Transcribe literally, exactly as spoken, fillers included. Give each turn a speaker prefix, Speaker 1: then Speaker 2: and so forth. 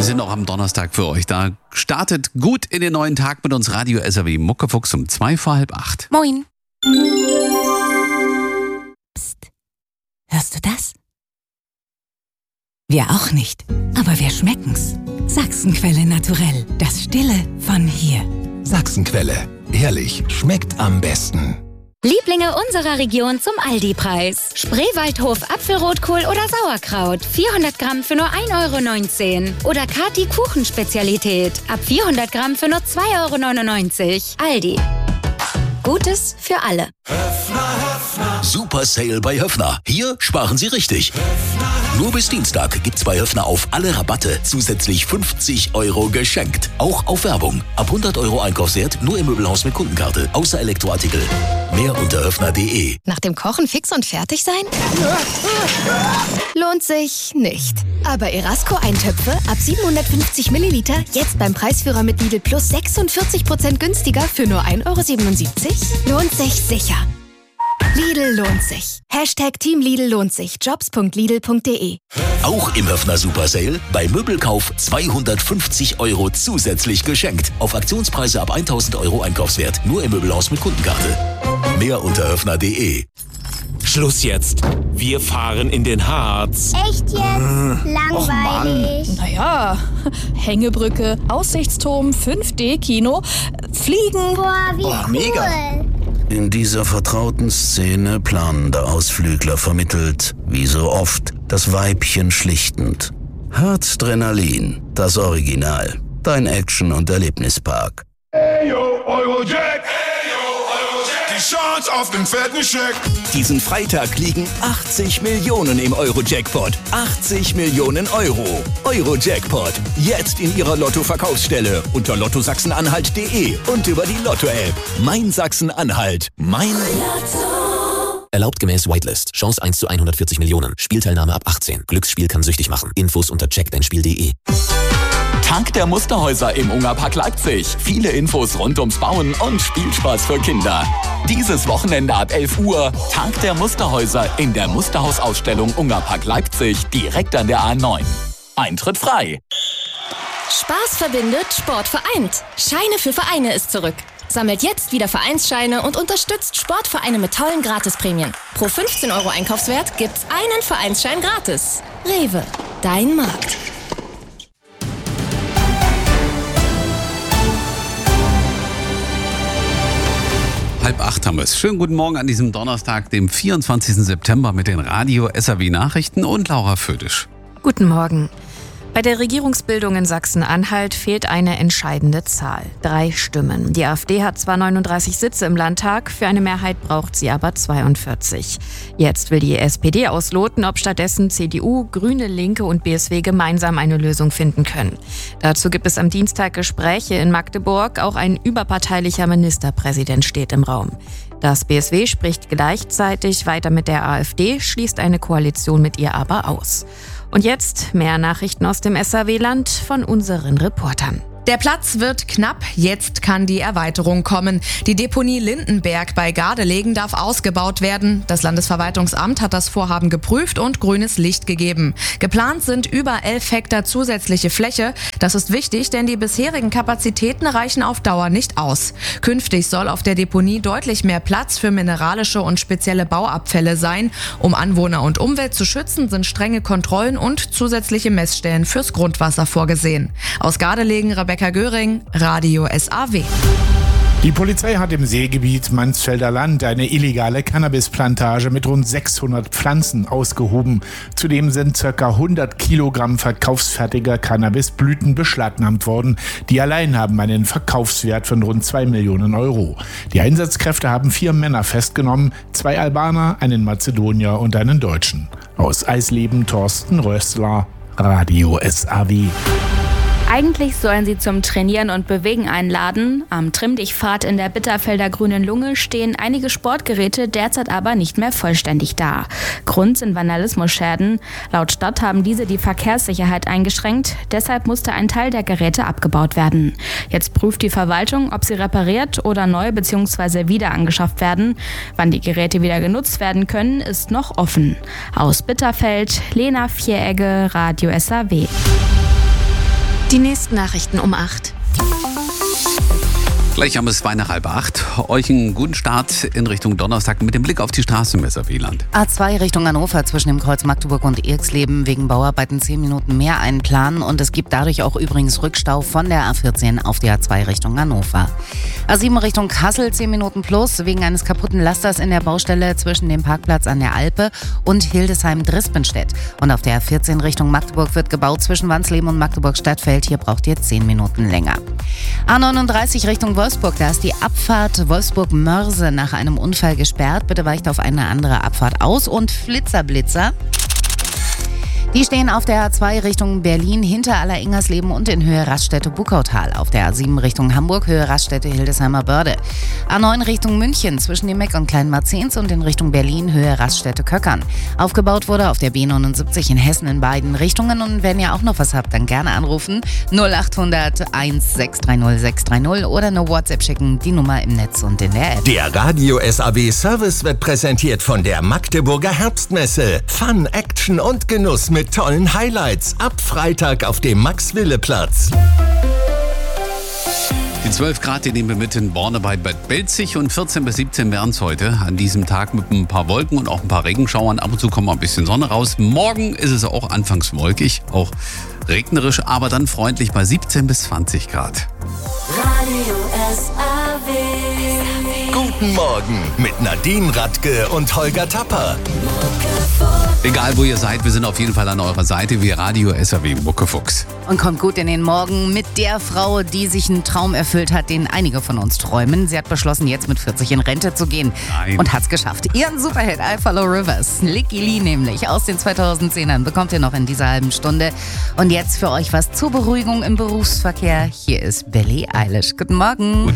Speaker 1: sind auch am Donnerstag für euch da. Startet gut in den neuen Tag mit uns Radio S R W Muckefuchs um zwei vor halb acht.
Speaker 2: Moin. Psst. Hörst du das? Wir auch nicht, aber wir schmecken's. Sachsenquelle naturell, das Stille von hier.
Speaker 3: Sachsenquelle, ehrlich, schmeckt am besten.
Speaker 4: Lieblinge unserer Region zum Aldi-Preis. Spreewaldhof Apfelrotkohl oder Sauerkraut. vierhundert Gramm für nur ein Euro neunzehn. Oder Kati Kuchenspezialität. Ab vierhundert Gramm für nur zwei Euro neunundneunzig. Aldi. Gutes für alle.
Speaker 5: Höffner, Höffner. Super Sale bei Höffner. Hier sparen Sie richtig. Höffner, Höffner. Nur bis Dienstag gibt's bei Höffner auf alle Rabatte zusätzlich fünfzig Euro geschenkt. Auch auf Werbung. Ab hundert Euro Einkaufswert nur im Möbelhaus mit Kundenkarte. Außer Elektroartikel. Mehr unter höffner punkt de.
Speaker 6: Nach dem Kochen fix und fertig sein? Lohnt sich nicht. Aber Erasco-Eintöpfe ab siebenhundertfünfzig Milliliter jetzt beim Preisführer mit Lidl Plus sechsundvierzig Prozent günstiger für nur ein Euro siebenundsiebzig? Lohnt sich sicher. Lidl lohnt sich. Hashtag Team Lidl lohnt sich. jobs punkt lidl punkt de.
Speaker 5: Auch im Höffner Super Sale bei Möbelkauf zweihundertfünfzig Euro zusätzlich geschenkt. Auf Aktionspreise ab tausend Euro Einkaufswert. Nur im Möbelhaus mit Kundenkarte. Mehr unter höffner punkt de.
Speaker 7: Schluss jetzt. Wir fahren in den Harz.
Speaker 8: Echt jetzt? Äh, Langweilig.
Speaker 9: Naja, Hängebrücke, Aussichtsturm, fünf D Kino, Fliegen.
Speaker 8: Boah, wie
Speaker 10: oh,
Speaker 8: cool.
Speaker 10: Mega.
Speaker 11: In dieser vertrauten Szene planender Ausflügler vermittelt, wie so oft, das Weibchen schlichtend. Herzdrenalin, das Original. Dein Action- und Erlebnispark.
Speaker 12: Hey yo, Eurojack! Die Chance auf den fetten Scheck.
Speaker 13: Diesen Freitag liegen achtzig Millionen im Euro-Jackpot. achtzig Millionen Euro. Euro-Jackpot. Jetzt in Ihrer Lotto-Verkaufsstelle unter lotto sachsen-anhalt punkt de und über die Lotto-App. Mein Sachsen-Anhalt. Mein Lotto.
Speaker 14: Erlaubt gemäß Whitelist. Chance eins zu hundertvierzig Millionen. Spielteilnahme ab achtzehn. Glücksspiel kann süchtig machen. Infos unter check dein spiel punkt de.
Speaker 15: Tank der Musterhäuser im Ungarpark Leipzig. Viele Infos rund ums Bauen und Spielspaß für Kinder. Dieses Wochenende ab elf Uhr Tank der Musterhäuser in der Musterhausausstellung Ungarpark Leipzig direkt an der A neun. Eintritt frei.
Speaker 6: Spaß verbindet, Sport vereint. Scheine für Vereine ist zurück. Sammelt jetzt wieder Vereinsscheine und unterstützt Sportvereine mit tollen Gratisprämien. Pro fünfzehn Euro Einkaufswert gibt's einen Vereinsschein gratis. Rewe, dein Markt.
Speaker 1: Halb acht haben wir es. Schönen guten Morgen an diesem Donnerstag, dem vierundzwanzigsten September mit den Radio S R W Nachrichten und Laura Födisch.
Speaker 2: Guten Morgen. Bei der Regierungsbildung in Sachsen-Anhalt fehlt eine entscheidende Zahl. Drei Stimmen. Die AfD hat zwar neununddreißig Sitze im Landtag, für eine Mehrheit braucht sie aber zweiundvierzig. Jetzt will die S P D ausloten, ob stattdessen C D U, Grüne, Linke und B S W gemeinsam eine Lösung finden können. Dazu gibt es am Dienstag Gespräche in Magdeburg. Auch ein überparteilicher Ministerpräsident steht im Raum. Das B S W spricht gleichzeitig weiter mit der AfD, schließt eine Koalition mit ihr aber aus. Und jetzt mehr Nachrichten aus dem S R W-Land von unseren Reportern.
Speaker 16: Der Platz wird knapp, jetzt kann die Erweiterung kommen. Die Deponie Lindenberg bei Gardelegen darf ausgebaut werden. Das Landesverwaltungsamt hat das Vorhaben geprüft und grünes Licht gegeben. Geplant sind über elf Hektar zusätzliche Fläche. Das ist wichtig, denn die bisherigen Kapazitäten reichen auf Dauer nicht aus. Künftig soll auf der Deponie deutlich mehr Platz für mineralische und spezielle Bauabfälle sein. Um Anwohner und Umwelt zu schützen, sind strenge Kontrollen und zusätzliche Messstellen fürs Grundwasser vorgesehen. Aus Gardelegen, Rebecca Göring, Radio S A W.
Speaker 17: Die Polizei hat im Seegebiet Mansfelder Land eine illegale Cannabisplantage mit rund sechshundert Pflanzen ausgehoben. Zudem sind ca. hundert Kilogramm verkaufsfertiger Cannabisblüten beschlagnahmt worden. Die allein haben einen Verkaufswert von rund zwei Millionen Euro. Die Einsatzkräfte haben vier Männer festgenommen, zwei Albaner, einen Mazedonier und einen Deutschen. Aus Eisleben Thorsten Rössler, Radio S A W.
Speaker 18: Eigentlich sollen sie zum Trainieren und Bewegen einladen. Am Trimm-Dich-Pfad in der Bitterfelder Grünen Lunge stehen einige Sportgeräte derzeit aber nicht mehr vollständig da. Grund sind Vandalismusschäden. Laut Stadt haben diese die Verkehrssicherheit eingeschränkt. Deshalb musste ein Teil der Geräte abgebaut werden. Jetzt prüft die Verwaltung, ob sie repariert oder neu bzw. wieder angeschafft werden. Wann die Geräte wieder genutzt werden können, ist noch offen. Aus Bitterfeld, Lena Vieregge, Radio S A W.
Speaker 2: Die nächsten Nachrichten um acht.
Speaker 1: Gleich haben wir es zwei nach halb acht. Euch einen guten Start in Richtung Donnerstag mit dem Blick auf die Straße im S R W-Land.
Speaker 10: A zwei Richtung Hannover zwischen dem Kreuz Magdeburg und Irxleben wegen Bauarbeiten zehn Minuten mehr einplanen und es gibt dadurch auch übrigens Rückstau von der A vierzehn auf die A zwei Richtung Hannover. A sieben Richtung Kassel zehn Minuten plus wegen eines kaputten Lasters in der Baustelle zwischen dem Parkplatz an der Alpe und Hildesheim-Drispenstedt. Und auf der A vierzehn Richtung Magdeburg wird gebaut zwischen Wansleben und Magdeburg-Stadtfeld. Hier braucht ihr zehn Minuten länger. A neununddreißig Richtung Wolfsburg, da ist die Abfahrt Wolfsburg-Mörse nach einem Unfall gesperrt. Bitte weicht auf eine andere Abfahrt aus. Und Flitzerblitzer, die stehen auf der A zwei Richtung Berlin hinter Alleringers-Leben und in Höhe Raststätte-Buckautal. Auf der A sieben Richtung Hamburg, Höhe Raststätte Hildesheimer Börde. A neun Richtung München zwischen dem Meck und Kleinmarzens und in Richtung Berlin, Höhe Raststätte Köckern. Aufgebaut wurde auf der B neunundsiebzig in Hessen in beiden Richtungen. Und wenn ihr auch noch was habt, dann gerne anrufen null acht hundert eins sechs drei null sechs drei null oder eine WhatsApp schicken, die Nummer im Netz und in der App.
Speaker 3: Der Radio S A W Service wird präsentiert von der Magdeburger Herbstmesse. Fun, Action und Genuss mit tollen Highlights. Ab Freitag auf dem Max-Wille-Platz.
Speaker 1: Die zwölf Grad, die nehmen wir mit in Borne bei Bad Belzig und vierzehn bis siebzehn wären es heute. An diesem Tag mit ein paar Wolken und auch ein paar Regenschauern. Ab und zu kommt mal ein bisschen Sonne raus. Morgen ist es auch anfangs wolkig, auch regnerisch, aber dann freundlich bei siebzehn bis zwanzig Grad.
Speaker 12: Radio S A W.
Speaker 3: Guten Morgen mit Nadine Radke und Holger Tapper.
Speaker 1: Egal wo ihr seid, wir sind auf jeden Fall an eurer Seite wie Radio S A W Muckefuchs.
Speaker 10: Und kommt gut in den Morgen mit der Frau, die sich einen Traum erfüllt hat, den einige von uns träumen. Sie hat beschlossen, jetzt mit vierzig in Rente zu gehen.
Speaker 1: Nein.
Speaker 10: Und hat's geschafft. Ihren Superhit I Follow Rivers, Licky Lee nämlich, aus den zweitausendzehnern, bekommt ihr noch in dieser halben Stunde. Und jetzt für euch was zur Beruhigung im Berufsverkehr. Hier ist Billie Eilish. Guten Morgen.